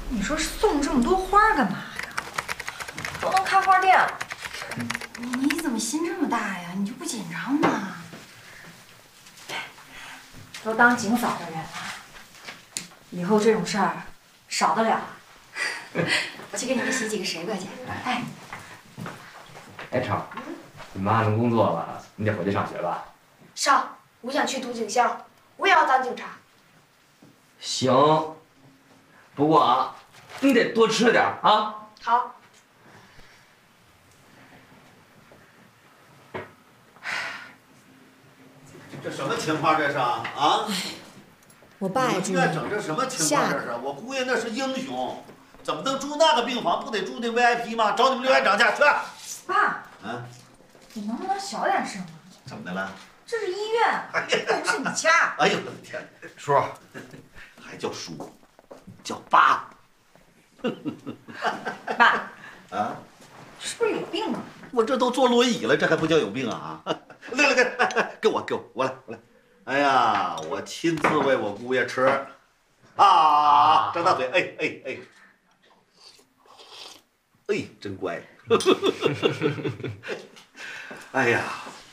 你说送这么多花干嘛呀？都能开花店了。 你怎么心这么大呀？你就不紧张吗？ 都当警嫂的人了，以后这种事儿少得了。 我去给你们洗几个水果去。哎， 哎，成，你妈能工作了，你得回去上学吧？ 上，我想去读警校，我也要当警察。 行，不过啊，你得多吃点啊。 好。 这什么情况这是啊？ 我爸也住院整这什么情况这是？我姑爷那是英雄，怎么能住那个病房？不得住那 VIP 吗？找你们刘院长去。 爸， 嗯， 你能不能小点声啊？ 怎么的了？ 这是医院，又不是你家。 哎呦我的天， 叔， 还叫叔，叫爸。 爸， 啊， 是不是有病啊？ 我这都坐轮椅了，这还不叫有病啊？来，给我，我来。哎呀，我亲自喂我姑爷吃，啊，张大嘴，哎，真乖。哎呀，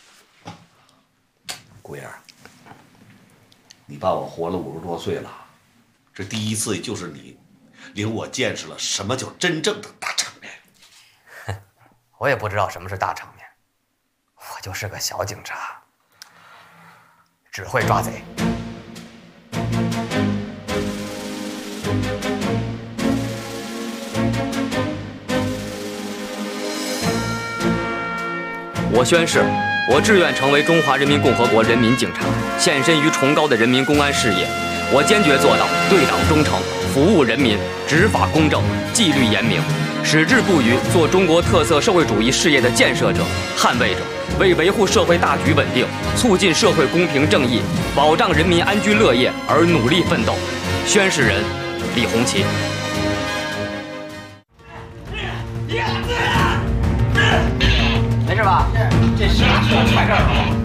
姑爷，你爸我活了50多岁了，这第一次就是你领我见识了什么叫真正的大场面。 我也不知道什么是大场面，我就是个小警察，只会抓贼。我宣誓，我志愿成为中华人民共和国人民警察，献身于崇高的人民公安事业。我坚决做到对党忠诚，服务人民，执法公正，纪律严明，矢志不渝，做中国特色社会主义事业的建设者、捍卫者，为维护社会大局稳定，促进社会公平正义，保障人民安居乐业而努力奋斗。宣誓人：李红旗。没事吧？这是踹这儿了。